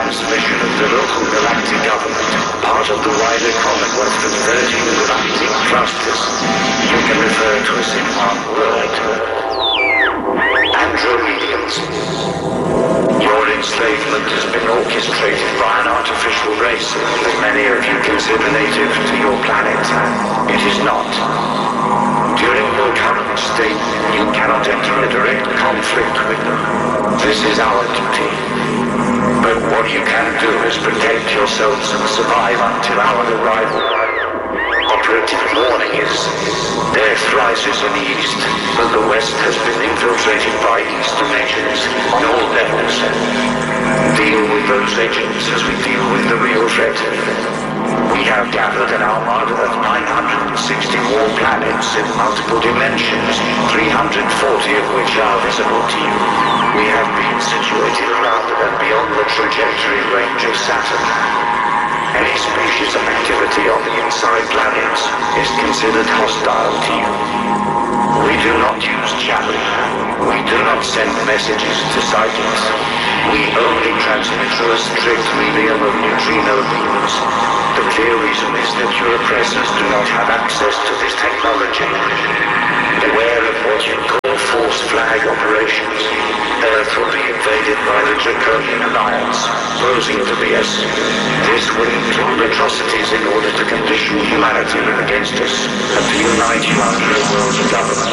transmission of the local galactic government, part of the wider Commonwealth of 13 galactic clusters. You can refer to us in one word. Androidians. Your enslavement has been orchestrated by an artificial race that many of you consider native to your planet. It is not. During your current state, you cannot enter a direct conflict with them. This is our duty. But what you can do is protect yourselves and survive until our arrival. Operative warning is, death rises in the east, but the west has been infiltrated by eastern agents on all levels. Deal with those agents as we deal with the real threat. We have gathered an armada of 960 war planets in multiple dimensions, 340 of which are visible to you. We have been situated around and beyond the trajectory range of Saturn. Any species of activity on the inside planets is considered hostile to you. We do not use jabbering. We do not send messages to sightings. We only transmit through a strict medium of neutrino beams. The clear reason is that your oppressors do not have access to this technology. Beware of what you call false flag operations. Earth will be invaded by the Draconian Alliance, posing to be us. This will include atrocities in order to condition humanity against us and to unite you under a world government.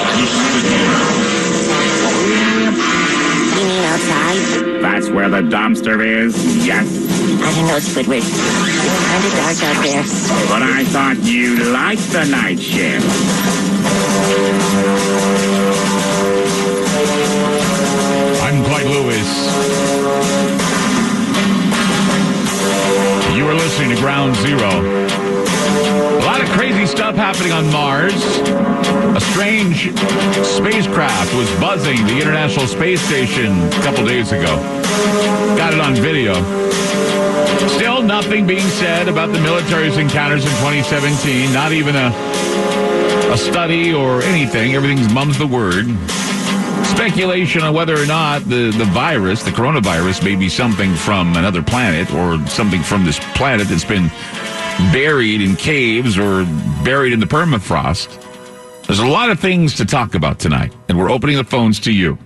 You mean outside? That's where the dumpster is, yes. I don't know, Squidward. It's kind of dark out there. But I thought you liked the night shift. I'm Clyde Lewis. You are listening to Ground Zero. A lot of crazy stuff happening on Mars. A strange spacecraft was buzzing the International Space Station a couple days ago. Got it on video. Still nothing being said about the military's encounters in 2017. Not even a study or anything. Everything's mum's the word. Speculation on whether or not the virus, the coronavirus, may be something from another planet or something from this planet that's been buried in caves or buried in the permafrost. There's a lot of things to talk about tonight, and we're opening the phones to you.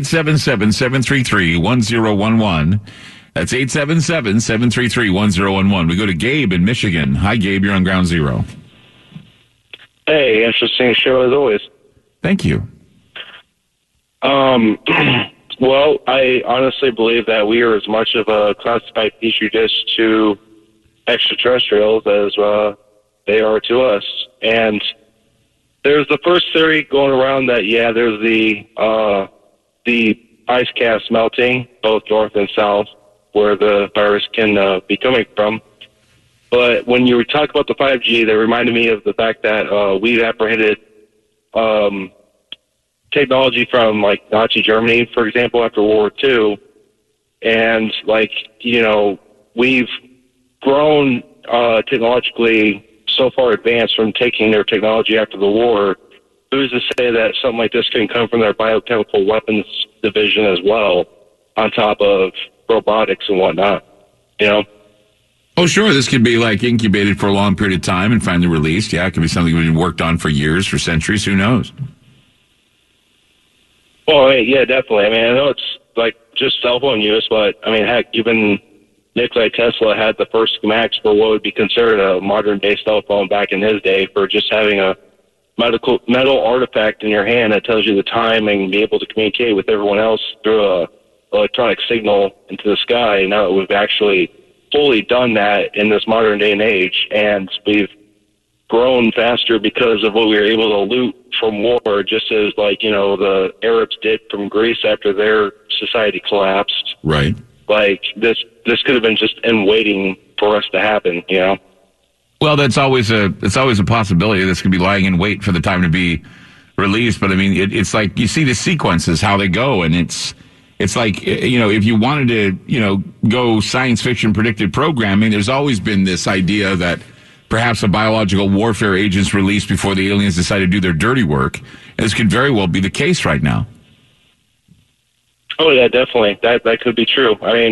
877-733-1011. That's 877-733-1011. We go to Gabe in Michigan. Hi, Gabe. You're on Ground Zero. Hey, interesting show as always. Thank you. Well, I honestly believe that we are as much of a classified petri dish to extraterrestrials as they are to us. And there's the first theory going around that, yeah, there's the ice caps melting, both north and south, where the virus can be coming from. But when you talk about the 5G, that reminded me of the fact that we've apprehended technology from, like, Nazi Germany, for example, after World War II. And, like, you know, we've grown technologically so far advanced from taking their technology after the war. Who's to say that something like this can come from their biochemical weapons division as well, on top of robotics and whatnot, you know? Oh, sure. This could be, like, incubated for a long period of time and finally released. Yeah, it could be something we've worked on for years, for centuries. Who knows? Well, I mean, yeah, definitely. I mean, I know it's, like, just cell phone use, but, I mean, heck, even Nikola Tesla had the first schematics for what would be considered a modern-day cell phone back in his day, for just having a metal artifact in your hand that tells you the time and be able to communicate with everyone else through a electronic signal into the sky. Now that we've actually fully done that in this modern day and age, and we've grown faster because of what we were able to loot from war, just as, like, you know, the Arabs did from Greece after their society collapsed. Right. Like, this could have been just in waiting for us to happen, you know? Well, it's always a possibility this could be lying in wait for the time to be released. But I mean, it's like you see the sequences, how they go, and it's like, you know, if you wanted to, you know, go science fiction predictive programming, there's always been this idea that perhaps a biological warfare agent's released before the aliens decide to do their dirty work. And this could very well be the case right now. Oh yeah, definitely. That could be true. I mean,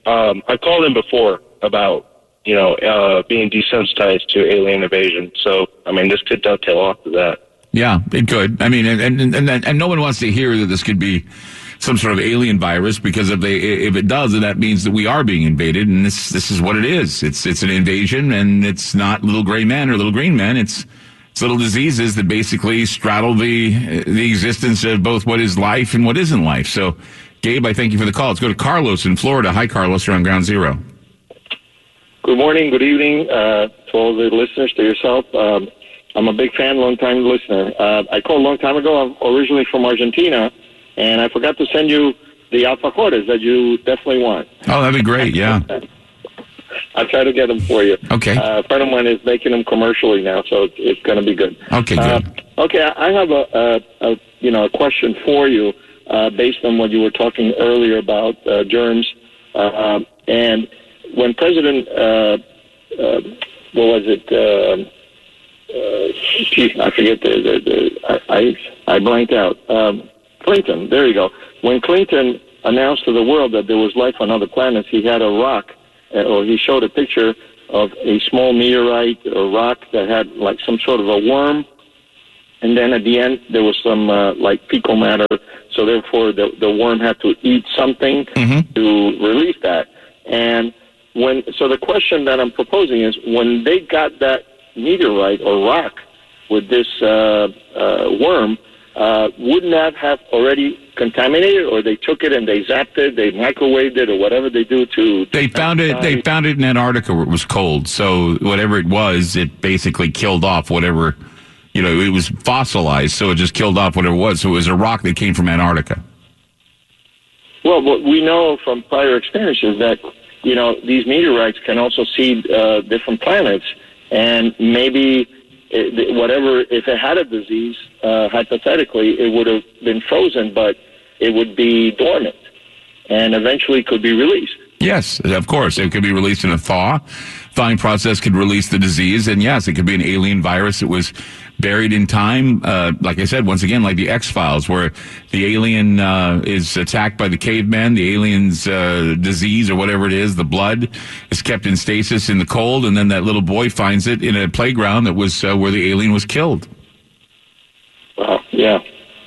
I've called in before about, being desensitized to alien invasion. So, I mean, this could dovetail off of that. Yeah, it could. I mean, and no one wants to hear that this could be some sort of alien virus, because if it does, then that means that we are being invaded, and this is what it is. It's an invasion, and it's not little gray men or little green men. It's little diseases that basically straddle the existence of both what is life and what isn't life. So, Gabe, I thank you for the call. Let's go to Carlos in Florida. Hi, Carlos. You're on Ground Zero. Good morning, good evening to all the listeners, to yourself. I'm a big fan, long-time listener. I called a long time ago. I'm originally from Argentina, and I forgot to send you the alfajores that you definitely want. Oh, that'd be great, yeah. I'll try to get them for you. Okay. A friend of mine is making them commercially now, so it's going to be good. Okay, good. Okay, I have a question for you based on what you were talking earlier about germs. And when President, I forget I blanked out. Clinton, there you go. When Clinton announced to the world that there was life on other planets, he had a rock, or he showed a picture of a small meteorite or rock that had like some sort of a worm, and then at the end there was some like fecal matter. So therefore, the worm had to eat something to release that. And so the question that I'm proposing is, when they got that meteorite or rock with this worm, wouldn't that have already contaminated, or they took it and they zapped it, they microwaved it, or whatever they do to? They found it. They found it in Antarctica where it was cold. So whatever it was, it basically killed off whatever. It was fossilized, so it just killed off whatever it was. So it was a rock that came from Antarctica. Well, we know from prior experiences that these meteorites can also seed different planets, and maybe if it had a disease, hypothetically, it would have been frozen, but it would be dormant and eventually could be released. Yes, of course. It could be released in a thaw. Thawing process could release the disease. And yes, it could be an alien virus that was buried in time. Like I said, once again, like the X-Files, where the alien is attacked by the cavemen, the alien's disease or whatever it is, the blood is kept in stasis in the cold, and then that little boy finds it in a playground that was where the alien was killed. Wow, yeah.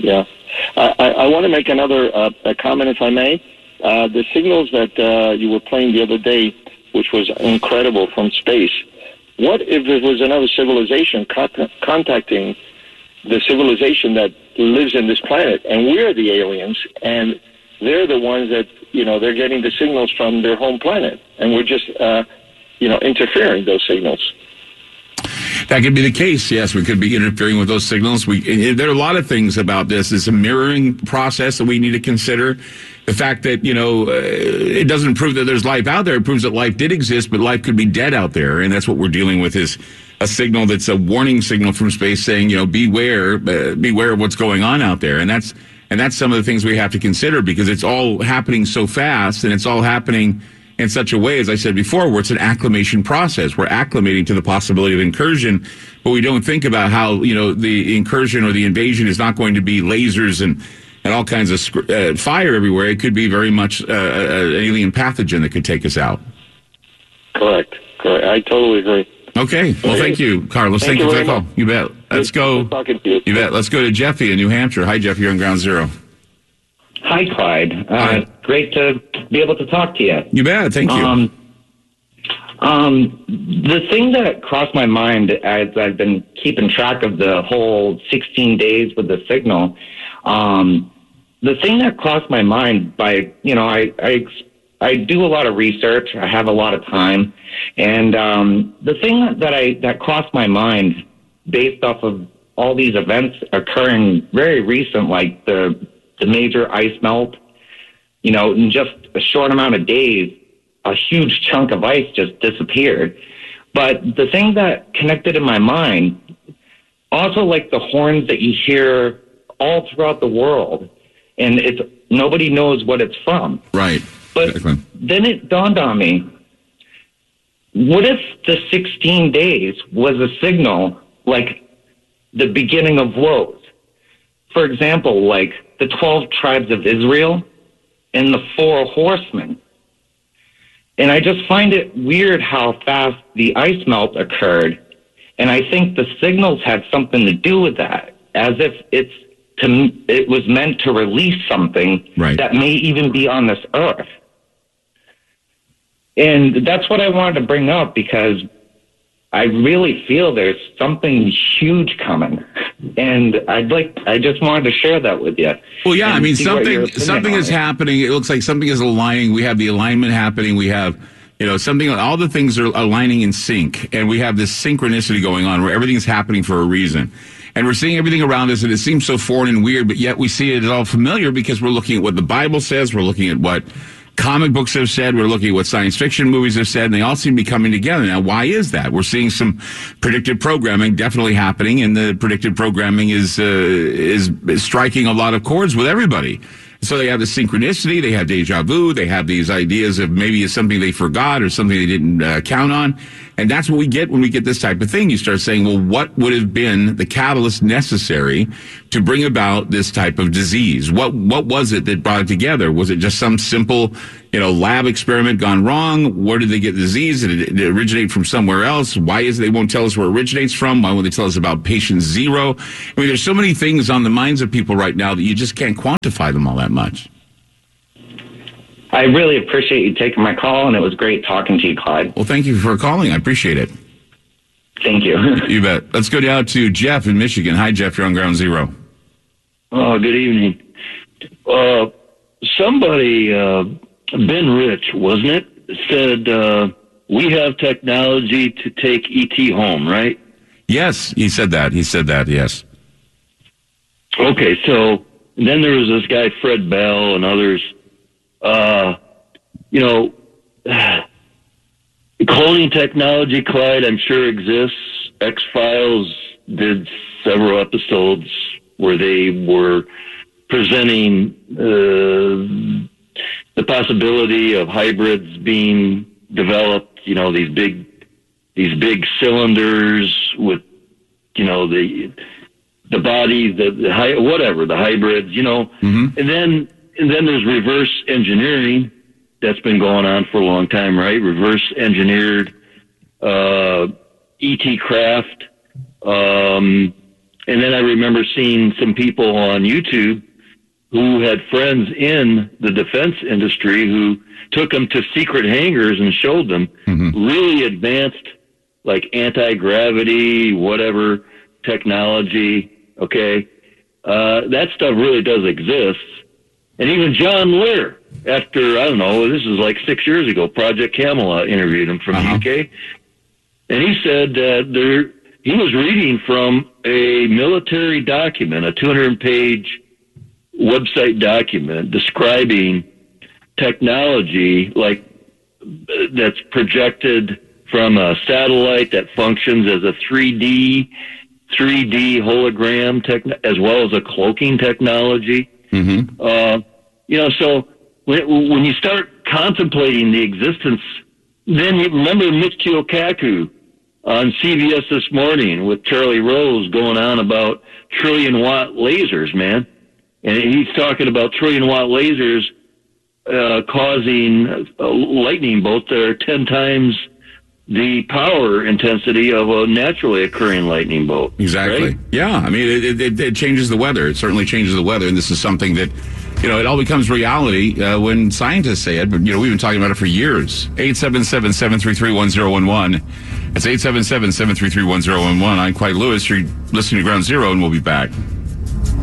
I want to make another comment, if I may. The signals that you were playing the other day, which was incredible from space, what if it was another civilization contacting the civilization that lives in this planet, and we're the aliens, and they're the ones that, they're getting the signals from their home planet, and we're just, interfering those signals? That could be the case, yes. We could be interfering with those signals. There are a lot of things about this. It's a mirroring process that we need to consider. The fact that, it doesn't prove that there's life out there. It proves that life did exist, but life could be dead out there. And that's what we're dealing with, is a signal that's a warning signal from space saying, beware of what's going on out there. And that's some of the things we have to consider, because it's all happening so fast, and it's all happening in such a way, as I said before, where it's an acclimation process. We're acclimating to the possibility of incursion, but we don't think about how, the incursion or the invasion is not going to be lasers and all kinds of fire everywhere. It could be very much an alien pathogen that could take us out. Correct. I totally agree. Okay. Well, thank you, Carlos. Thank you for the call. You bet. Let's go. Talking to you. You bet. Let's go to Jeffy in New Hampshire. Hi, Jeffy. You're on Ground Zero. Hi, Clyde. Hi. Great to be able to talk to you. You bet. Thank you. The thing that crossed my mind as I've been keeping track of the whole 16 days with the signal, the thing that crossed my mind by, I do a lot of research. I have a lot of time. And the thing that crossed my mind based off of all these events occurring very recent, like the major ice melt, in just a short amount of days, a huge chunk of ice just disappeared. But the thing that connected in my mind, also like the horns that you hear all throughout the world, and nobody knows what it's from. Right. But exactly. Then it dawned on me, what if the 16 days was a signal like the beginning of woes? For example, like the 12 tribes of Israel and the 4 horsemen. And I just find it weird how fast the ice melt occurred. And I think the signals had something to do with that, as if it was meant to release something that may even be on this earth. And that's what I wanted to bring up, because I really feel there's something huge coming, and I just wanted to share that with you. Well, yeah, I mean, something is happening. It looks like something is aligning. We have the alignment happening. We have, something. All the things are aligning in sync, and we have this synchronicity going on where everything's happening for a reason. And we're seeing everything around us, and it seems so foreign and weird, but yet we see it all familiar because we're looking at what the Bible says. We're looking at what comic books have said. We're looking at what science fiction movies have said, and they all seem to be coming together. Now, why is that? We're seeing some predictive programming definitely happening, and the predictive programming is striking a lot of chords with everybody. So they have the synchronicity, they have deja vu, they have these ideas of maybe it's something they forgot or something they didn't count on. And that's what we get when we get this type of thing. You start saying, well, what would have been the catalyst necessary to bring about this type of disease? What was it that brought it together? Was it just some simple, lab experiment gone wrong? Where did they get the disease? Did it originate from somewhere else? Why is it they won't tell us where it originates from? Why won't they tell us about patient zero? I mean, there's so many things on the minds of people right now that you just can't quantify them all that much. I really appreciate you taking my call, and it was great talking to you, Clyde. Well, thank you for calling. I appreciate it. Thank you. You bet. Let's go down to Jeff in Michigan. Hi, Jeff. You're on Ground Zero. Oh, good evening. Somebody, Ben Rich, wasn't it, said we have technology to take ET home, right? Yes, he said that. Yes. Okay, so then there was this guy, Fred Bell, and others. Cloning technology, Clyde, I'm sure exists. X-Files did several episodes where they were presenting the possibility of hybrids being developed. These big cylinders with the body, the hybrids. And then there's reverse engineering that's been going on for a long time, right? Reverse engineered ET craft. And then I remember seeing some people on YouTube who had friends in the defense industry who took them to secret hangars and showed them really advanced, like anti-gravity, whatever technology. Okay. That stuff really does exist. And even John Lear, after, this is like 6 years ago, Project Camelot interviewed him from the UK. And he said that he was reading from a military document, a 200-page website document describing technology like that's projected from a satellite that functions as a 3D hologram, as well as a cloaking technology. So when you start contemplating the existence, then you remember Michio Kaku on CBS This Morning with Charlie Rose going on about trillion-watt lasers, man. And he's talking about trillion-watt lasers causing a lightning bolt that are 10 times the power intensity of a naturally occurring lightning bolt. Exactly. Right? Yeah. I mean, it changes the weather. It certainly changes the weather. And this is something that, it all becomes reality when scientists say it. But, we've been talking about it for years. 877-733-1011. It's 877-733-1011. I'm Clyde Lewis. You're listening to Ground Zero, and we'll be back.